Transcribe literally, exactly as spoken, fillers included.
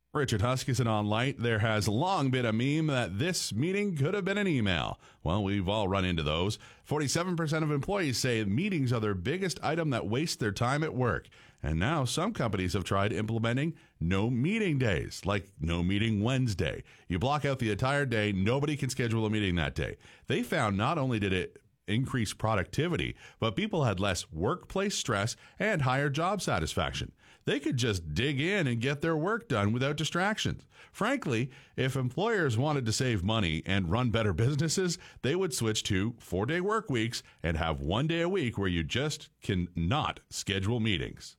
Richard Huskisson on Light. There has long been a meme that this meeting could have been an email. Well, we've all run into those. forty-seven percent of employees say meetings are their biggest item that wastes their time at work. And now some companies have tried implementing no meeting days, like no meeting Wednesday. You block out the entire day. Nobody can schedule a meeting that day. They found not only did it increase productivity, but people had less workplace stress and higher job satisfaction. They could just dig in and get their work done without distractions. Frankly, if employers wanted to save money and run better businesses, they would switch to four-day work weeks and have one day a week where you just can not schedule meetings.